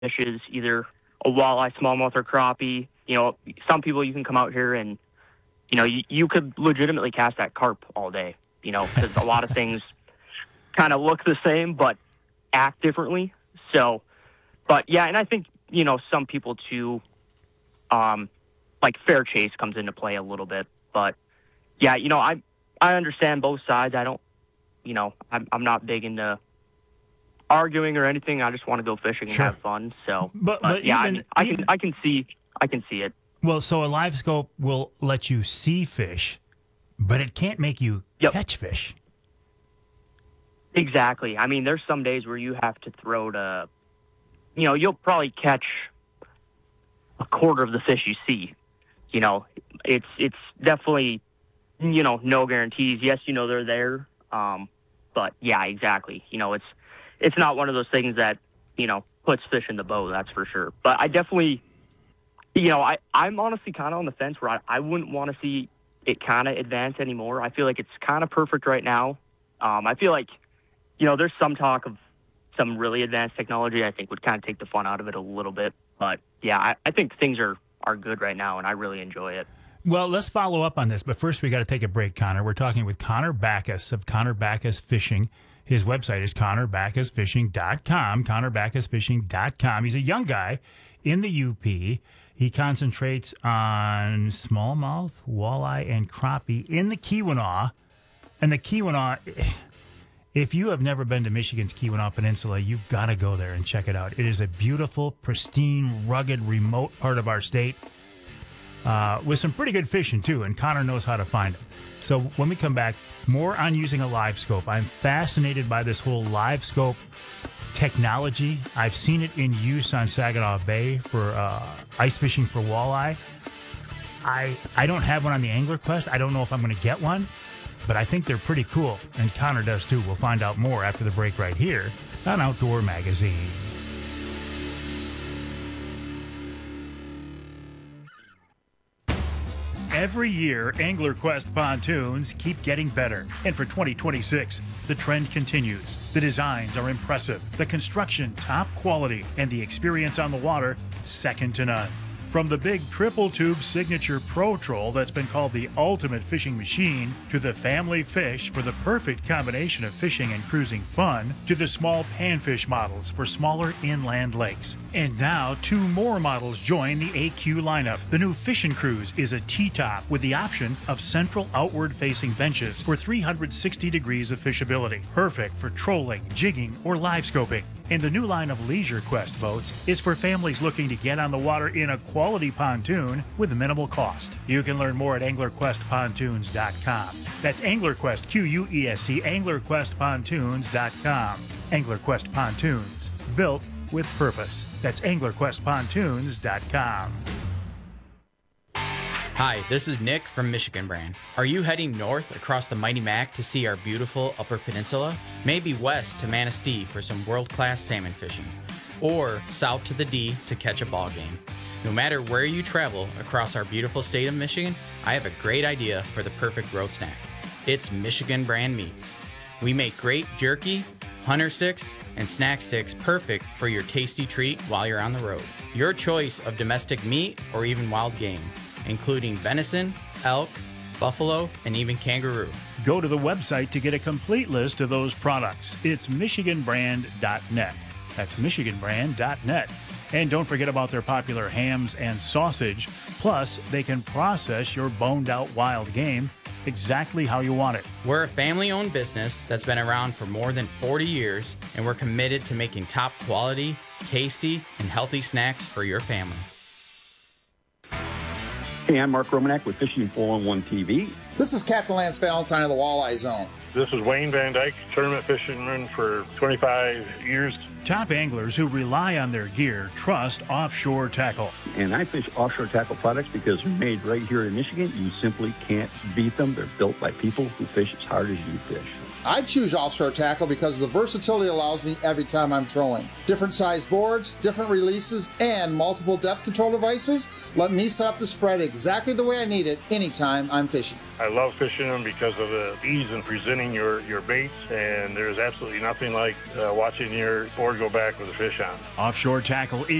fishes, either a walleye, smallmouth, or crappie. Some people, you can come out here and, you could legitimately cast that carp all day, because a lot of things kind of look the same but act differently. So, but yeah, and I think, some people too, like fair chase comes into play a little bit. But yeah, I understand both sides. I don't, I'm not big into arguing or anything. I just want to go fishing and have fun. So, but yeah, even, I can see it. Well, so a live scope will let you see fish, but it can't make you catch fish. Exactly. I mean, there's some days where you have to throw to, you'll probably catch a quarter of the fish you see. It's definitely, no guarantees. Yes, they're there. But yeah, exactly. It's not one of those things that, puts fish in the boat, that's for sure. But I definitely, I'm honestly kind of on the fence where I wouldn't want to see it kind of advance anymore. I feel like it's kind of perfect right now. I feel like, there's some talk of some really advanced technology I think would kind of take the fun out of it a little bit. But yeah, I think things are good right now, and I really enjoy it. Well, let's follow up on this, but first we got to take a break, Connor. We're talking with Connor Backus of Connor Backus Fishing. His website is ConnorBackisFishing.com, ConnorBackisFishing.com. He's a young guy in the UP. He concentrates on smallmouth, walleye, and crappie in the Keweenaw. And the Keweenaw, if you have never been to Michigan's Keweenaw Peninsula, you've got to go there and check it out. It is a beautiful, pristine, rugged, remote part of our state. With some pretty good fishing, too, and Connor knows how to find them. So when we come back, more on using a live scope. I'm fascinated by this whole live scope technology. I've seen it in use on Saginaw Bay for ice fishing for walleye. I don't have one on the Angler Quest. I don't know if I'm going to get one, but I think they're pretty cool, and Connor does, too. We'll find out more after the break right here on Outdoor Magazine. Every year, Angler Quest pontoons keep getting better. And for 2026, the trend continues. The designs are impressive, the construction top quality, and the experience on the water second to none. From the big triple tube signature Pro Troll that's been called the ultimate fishing machine, to the family fish for the perfect combination of fishing and cruising fun, to the small panfish models for smaller inland lakes. And now 2 more models join the AQ lineup. The new Fishin' Cruise is a T-top with the option of central outward facing benches for 360 degrees of fishability. Perfect for trolling, jigging, or live scoping. And the new line of Leisure Quest boats is for families looking to get on the water in a quality pontoon with minimal cost. You can learn more at AnglerQuestPontoons.com. That's AnglerQuest, Quest, AnglerQuestPontoons.com. AnglerQuest Pontoons, built with purpose. That's AnglerQuestPontoons.com. Hi, this is Nick from Michigan Brand. Are you heading north across the Mighty Mac to see our beautiful Upper Peninsula? Maybe west to Manistee for some world-class salmon fishing, or south to the D to catch a ball game. No matter where you travel across our beautiful state of Michigan, I have a great idea for the perfect road snack. It's Michigan Brand Meats. We make great jerky, hunter sticks, and snack sticks perfect for your tasty treat while you're on the road. Your choice of domestic meat or even wild game, including venison, elk, buffalo, and even kangaroo. Go to the website to get a complete list of those products. It's MichiganBrand.net. That's MichiganBrand.net. And don't forget about their popular hams and sausage. Plus, they can process your boned-out wild game exactly how you want it. We're a family-owned business that's been around for more than 40 years, and we're committed to making top quality, tasty, and healthy snacks for your family. Hey, I'm Mark Romanek with Fishing 411 TV. This is Captain Lance Valentine of the Walleye Zone. This is Wayne Van Dyke, tournament fisherman for 25 years. Top anglers who rely on their gear trust Offshore Tackle. And I fish Offshore Tackle products because they're made right here in Michigan. You simply can't beat them. They're built by people who fish as hard as you fish. I choose Offshore Tackle because the versatility allows me every time I'm trolling. Different size boards, different releases, and multiple depth control devices let me set up the spread exactly the way I need it anytime I'm fishing. I love fishing them because of the ease in presenting your baits, and there's absolutely nothing like watching your board go back with a fish on. Offshore Tackle